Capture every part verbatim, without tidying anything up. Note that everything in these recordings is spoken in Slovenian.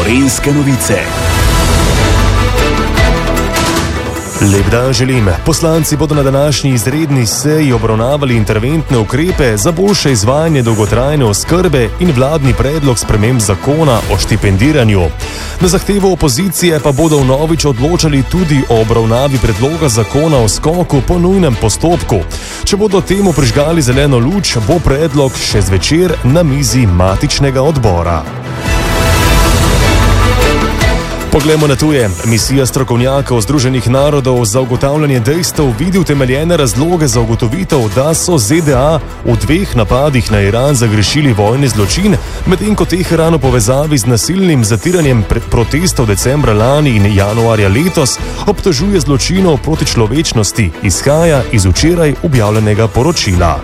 Gorenjske novice. Lep dan želim. Poslanci bodo na današnji izredni seji obravnavali interventne ukrepe za boljše izvajanje dolgotrajne oskrbe in vladni predlog sprememb zakona o štipendiranju. Na zahtevo opozicije pa bodo vnovič odločali tudi o obravnavi predloga zakona o skoku po nujnem postopku. Če bodo temu prižgali zeleno luč, bo predlog še zvečer na mizi matičnega odbora. Poglejmo na tuje. Misija strokovnjakov Združenih narodov za ugotavljanje dejstev vidi utemeljene razloge za ugotovitev, da so Z D A v dveh napadih na Iran zagrešili vojni zločin, medtem ko Teheran v povezavi z nasilnim zatiranjem protestov decembra lani in januarja letos obtožuje zločinov proti človečnosti, izhaja iz včeraj objavljenega poročila.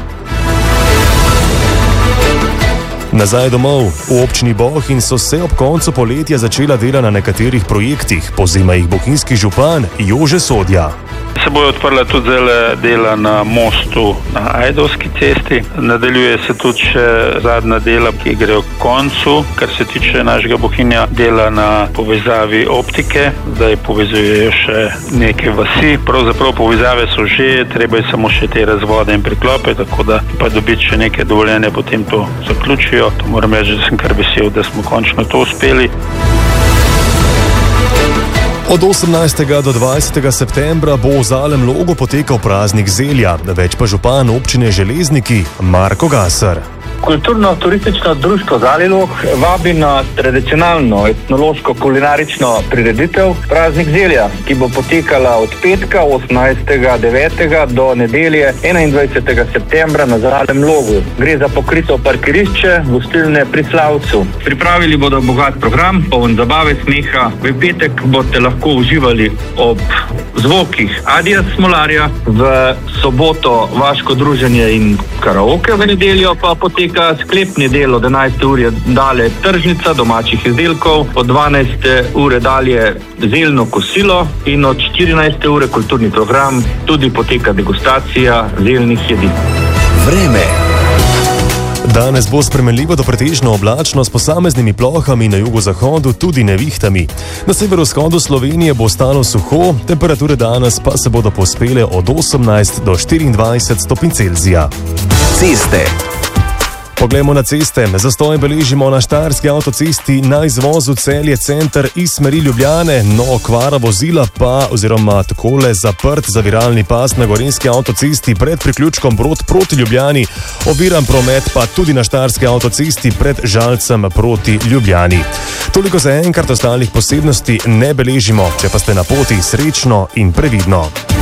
Nazaj domov. V občini Bohinj so se ob koncu poletja začela dela na nekaterih projektih, povzema jih bohinjski župan Jože Sodja. Se bojo odprla tudi zdaj dela na mostu na Ajdovski cesti. Nadaljuje se tudi še zadnja dela, ki grejo k koncu, kar se tiče našega Bohinja, dela na povezavi optike. Zdaj povezujejo še neke vasi. Pravzaprav povezave so že, treba je samo še te razvode in priklope, tako da pa dobiti še neke dovoljenje, potem to zaključijo. To moram reči, da sem kar vesel, da smo končno to uspeli. Od osemnajstega do dvajsetega septembra bo v Zalem Logu potekal praznik zelja, več pa župan občine Železniki Marko Gasar. Kulturno-turistično društvo Zalilog vabi na tradicionalno etnološko-kulinarično prireditev Praznik zelja, ki bo potekala od petka osemnajstega devetega do nedelje enaindvajsetega septembra na Zalem Logu. Gre za pokrito parkirišče gostilne Pri Slavcu. Pripravili bodo bogat program, poln zabave, smeha. V petek boste lahko uživali ob zvokih Adija Smolarja, v soboto vaško druženje in karaoke, v nedeljo pa poteka sklepni del od enajste ure dalje tržnica domačih izdelkov, od dvanajste ure dalje zeljno kosilo in od štirinajste ure kulturni program, tudi poteka degustacija zeljnih jedi. Vreme. Danes bo spremenljivo do pretežno oblačno s posameznimi plohami na jugozahodu, tudi nevihtami. Na severovzhodu Slovenije bo ostalo suho, temperature danes pa se bodo povzpele od osemnajst do štiriindvajset stopinj Celzija. Ceste. Poglejmo na ceste. Zastoj beležimo na štajerski avtocesti na izvozu Celje center iz smeri Ljubljane, no okvara vozila pa oziroma takole zaprt zaviralni pas na gorenjski avtocesti pred priključkom Brod proti Ljubljani, oviran promet pa tudi na štajerski avtocesti pred Žalcem proti Ljubljani. Toliko za enkrat, ostalih posebnosti ne beležimo, če pa ste na poti, srečno in previdno.